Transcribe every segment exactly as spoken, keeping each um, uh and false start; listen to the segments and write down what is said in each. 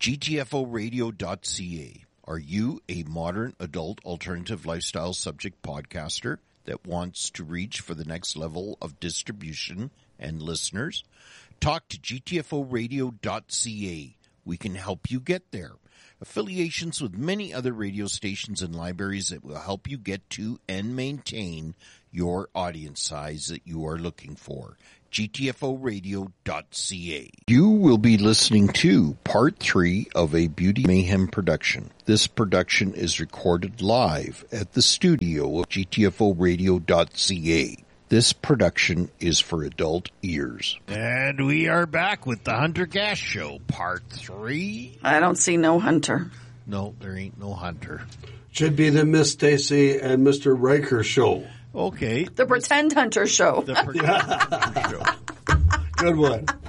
G T F O radio dot C A. Are you a modern adult alternative lifestyle subject podcaster that wants to reach for the next level of distribution and listeners? Talk to G T F O radio dot C A. We can help you get there. Affiliations with many other radio stations and libraries that will help you get to and maintain your audience size that you are looking for. G T F O radio dot C A. You will be listening to part three of a Beauty Mayhem production. This production is recorded live at the studio of G T F O radio dot C A. This production is for adult ears. And we are back with the Hunter Gas Show, part three. I don't see no Hunter. No, there ain't no Hunter. Should be the Miss Stacy and Mister Riker show. Okay. The Pretend Hunter Show. The Pretend Hunter Show. Good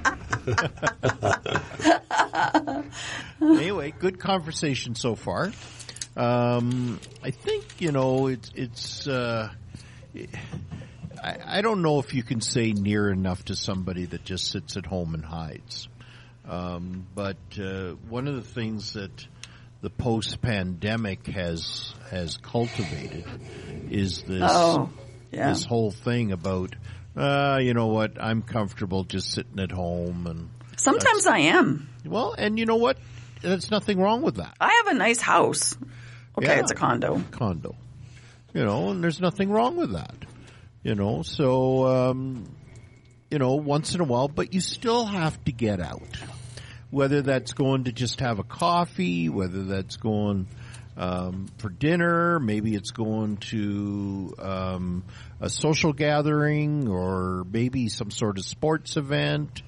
one. Anyway, good conversation so far. Um, I think, you know, it's, it's, uh, it, I, I don't know if you can say near enough to somebody that just sits at home and hides. Um, but, uh, one of the things that the post-pandemic has, has cultivated is this, oh, yeah. this whole thing about, uh, you know what, I'm comfortable just sitting at home and. Sometimes I am. Well, and you know what? There's nothing wrong with that. I have a nice house. Okay, Yeah. it's a condo. Condo. You know, and there's nothing wrong with that. You know, so, um, you know, once in a while, but you still have to get out. Whether that's going to just have a coffee, whether that's going um, for dinner, maybe it's going to um, a social gathering or maybe some sort of sports event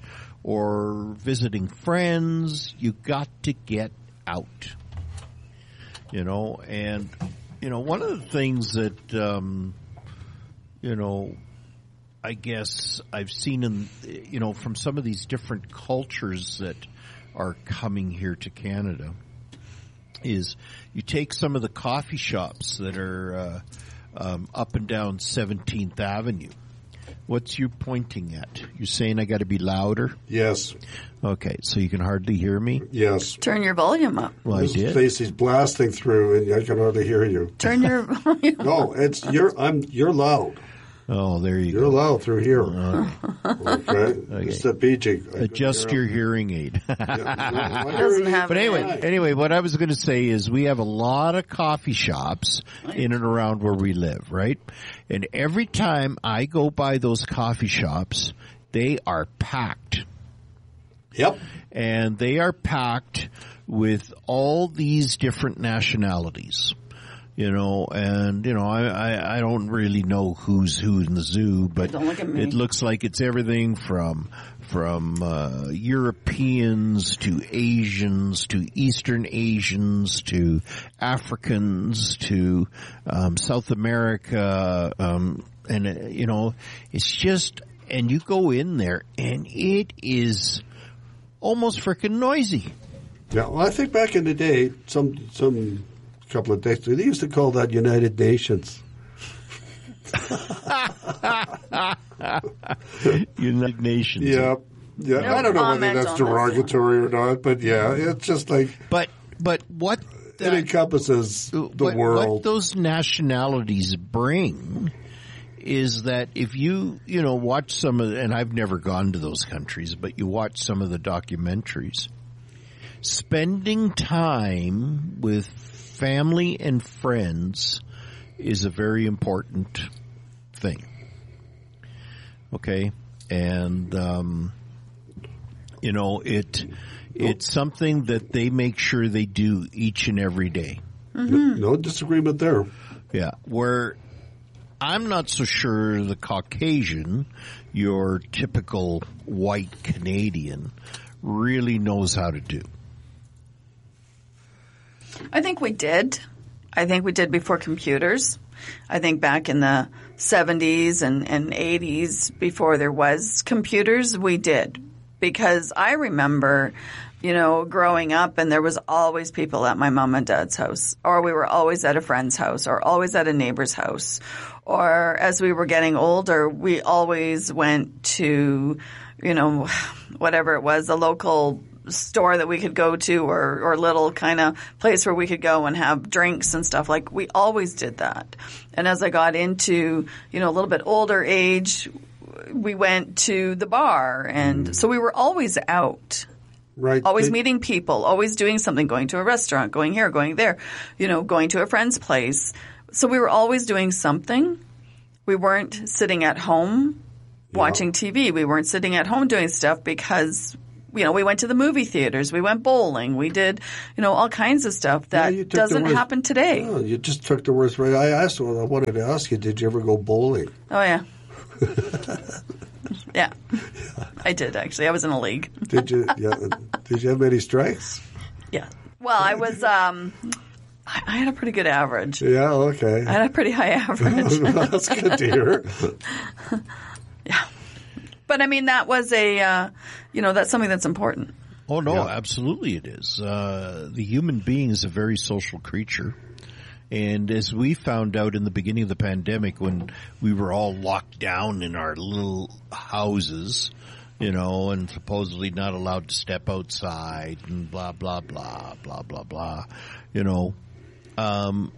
or visiting friends. You got to get out. You know, and, you know, one of the things that, um, you know, I guess I've seen in, you know, from some of these different cultures that are coming here to Canada is you take some of the coffee shops that are uh, um, up and down seventeenth Avenue. What's you pointing at? You're saying I got to be louder? Yes. Okay, so you can hardly hear me? Yes. Turn your volume up. Well, I Miss did. Stacy's blasting through, and I can hardly hear you. Turn your volume up. No, it's you're. I'm. You're loud. Oh, there you You're go. loud through here. Uh, Okay. Okay. It's the B G. Adjust your hearing aid. Doesn't have But anyway, Right. anyway, what I was going to say is we have a lot of coffee shops in and around where we live, right? And every time I go by those coffee shops, they are packed. Yep. And they are packed with all these different nationalities. You know, and, you know, I, I, I don't really know who's who in the zoo, but Don't look at me. it looks like it's everything from, from, uh, Europeans to Asians to Eastern Asians to Africans to, um, South America, um, and, uh, you know, it's just, and you go in there and it is almost frickin' noisy. Yeah. Well, I think back in the day, some some. couple of decades. They used to call that United Nations. United Nations. Yeah. Yeah. No I don't know whether comment that's on derogatory or not, but yeah, it's just like But, but what it that, encompasses the what, world. what those nationalities bring is that if you, you know, watch some of, and I've never gone to those countries, but you watch some of the documentaries, spending time with family and friends is a very important thing. Okay? And, um, you know, it, it's something that they make sure they do each and every day. Mm-hmm. No disagreement there. Yeah. Where I'm not so sure the Caucasian, your typical white Canadian, really knows how to do. I think we did. I think we did before computers. I think back in the seventies and, and eighties, before there was computers, we did. Because I remember, you know, growing up and there was always people at my mom and dad's house. Or we were always at a friend's house or always at a neighbor's house. Or as we were getting older, we always went to, you know, whatever it was, a local store that we could go to or, or little kind of place where we could go and have drinks and stuff. Like, we always did that. And as I got into, you know, a little bit older age, we went to the bar. And mm. so we were always out. Right. Always it, meeting people, always doing something, going to a restaurant, going here, going there, you know, going to a friend's place. So we were always doing something. We weren't sitting at home watching yeah. T V. We weren't sitting at home doing stuff because, you know, we went to the movie theaters. We went bowling. We did, you know, all kinds of stuff that yeah, doesn't words, happen today. No, you just took the words right. I asked, well, I wanted to ask you, did you ever go bowling? Oh, yeah. yeah. I did, actually. I was in a league. Did you? Yeah. Did you have many strikes? Yeah. Well, I was, um, I, I had a pretty good average. Yeah, okay. I had a pretty high average. That's good to hear. Yeah. But I mean, that was a, uh, you know, that's something that's important. Oh, no, yeah. absolutely it is. Uh, the human being is a very social creature. And as we found out in the beginning of the pandemic when we were all locked down in our little houses, you know, and supposedly not allowed to step outside and blah, blah, blah, blah, blah, blah, you know, um,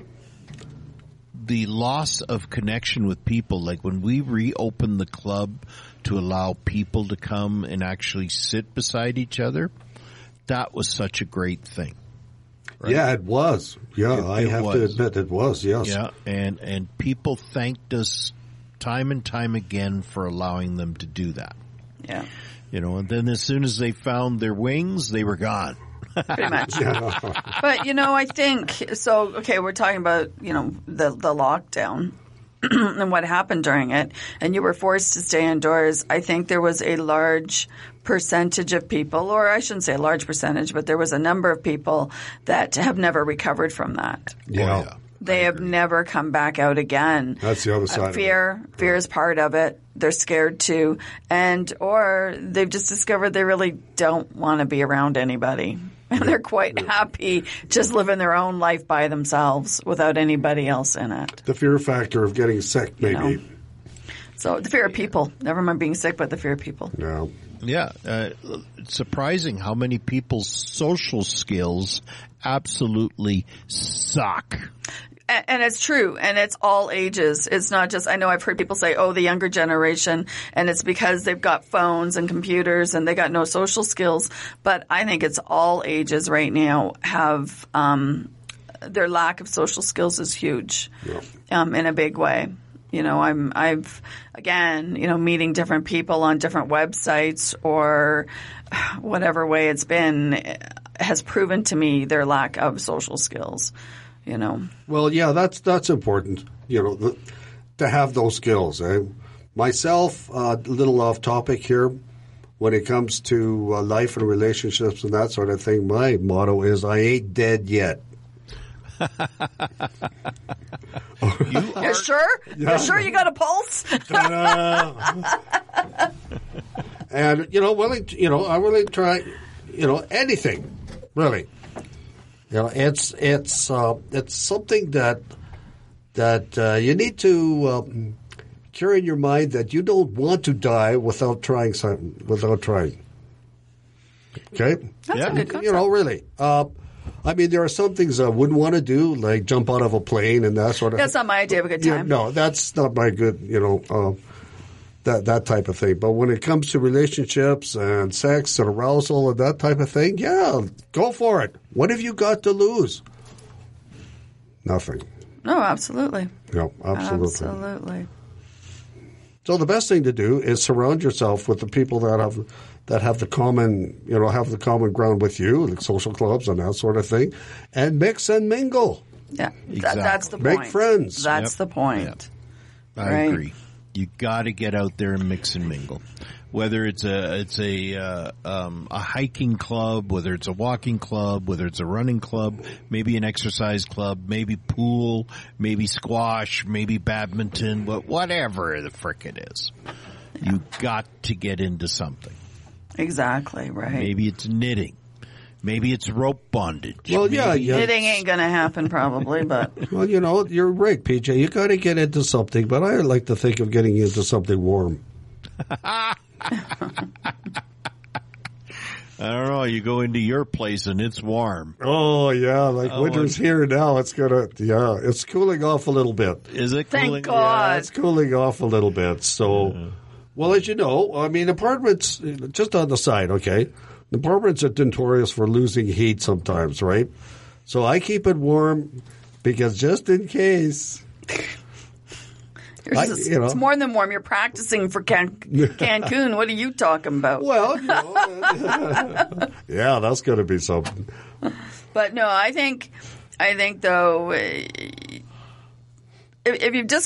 the loss of connection with people, like when we reopened the club to allow people to come and actually sit beside each other, that was such a great thing. Right? Yeah, it was. Yeah, it, I it have was. to admit it was, yes. Yeah, and, and people thanked us time and time again for allowing them to do that. Yeah. You know, and then as soon as they found their wings, they were gone. Pretty much. But, you know, I think, so, okay, we're talking about, you know, the, the lockdown and what happened during it, and you were forced to stay indoors. I think there was a large percentage of people, or I shouldn't say a large percentage, but there was a number of people that have never recovered from that. Yeah. Oh, yeah. They have never come back out again. That's the other side. Uh, fear, of it. fear is part of it. They're scared too, and or they've just discovered they really don't want to be around anybody, and they're quite happy just living their own life by themselves without anybody else in it. The fear factor of getting sick, maybe. You know? So the fear of people. Never mind being sick, but the fear of people. No. Yeah, uh, it's surprising how many people's social skills absolutely suck. And, and it's true, and it's all ages. It's not just, I know I've heard people say, oh, the younger generation, and it's because they've got phones and computers and they got no social skills. But I think it's all ages right now have, um, their lack of social skills is huge, yeah. um, in a big way. You know, I'm, I've, again, you know, meeting different people on different websites or whatever way it's been has proven to me their lack of social skills, you know. Well, yeah, that's, that's important, you know, the, to have those skills. Eh? Myself, a uh, little off topic here, when it comes to uh, life and relationships and that sort of thing, my motto is I ain't dead yet. You are, You're sure? Yeah. You're sure you got a pulse? And, you know, willing to, you know, I really try, you know, anything, really. You know, it's, it's, uh, it's something that, that, uh, you need to, um, carry in your mind that you don't want to die without trying something, without trying. Okay? That's yeah. a good concept. You know, really. Uh, I mean, there are some things I wouldn't want to do, like jump out of a plane and that sort of. That's not my idea of a good time. Yeah, no, that's not my good, you know, uh, that that type of thing. But when it comes to relationships and sex and arousal and that type of thing, yeah, go for it. What have you got to lose? Nothing. No, absolutely. No, absolutely. Absolutely. So the best thing to do is surround yourself with the people that have that have the common, you know, have the common ground with you, like social clubs and that sort of thing, and mix and mingle. Yeah, exactly. that, that's the point. Make friends. That's yep. the point. Yep. I right? agree. You got to get out there and mix and mingle. Whether it's a it's a uh, um, a hiking club, whether it's a walking club, whether it's a running club, maybe an exercise club, maybe pool, maybe squash, maybe badminton, but whatever the frick it is, yeah. you got to get into something. Exactly right. Maybe it's knitting. Maybe it's rope bondage. Well, maybe yeah, yeah. Knitting ain't going to happen probably, but. Well, you know, you're right, P J. You got to get into something, but I like to think of getting into something warm. I don't know. You go into your place and it's warm. Oh yeah, like Oh, winter's here now. It's gonna, yeah, it's cooling off a little bit. Is it Thank cooling? God. Yeah, it's cooling off a little bit. So, well, as you know, I mean, apartments, just on the side, okay, apartments are notorious for losing heat sometimes, right? So I keep it warm because just in case. Yours I- is- you know. It's more than warm. You're practicing for Can- Cancun. What are you talking about? Well, you know, yeah, that's going to be something. But no, I think, I think though, eh, if, if you've just